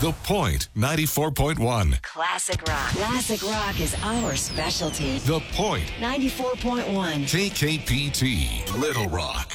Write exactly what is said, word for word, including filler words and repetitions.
The Point ninety-four point one. Classic rock. Classic rock is our specialty. The Point ninety-four point one. K K P T, Little Rock.